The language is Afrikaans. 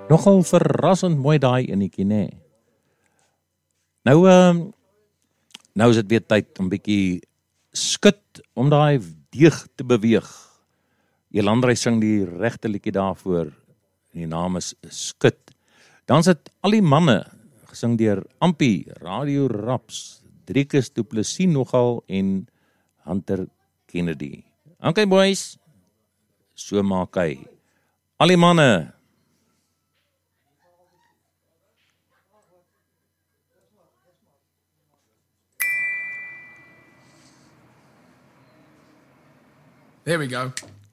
Nogal verrassend mooi daai enetjie, nê. Nou is dit weer tyd om bietjie skud om daai deeg te beweeg. Elandrey sing die regte liedjie daarvoor. Die naam is Skud. Dan is dit Al die manne gesing deur Ampie, Radio Raps, Driekus Du Plessis nogal en Hunter Kennedy. Okay boys, so maak hy. Al die manne. There we go.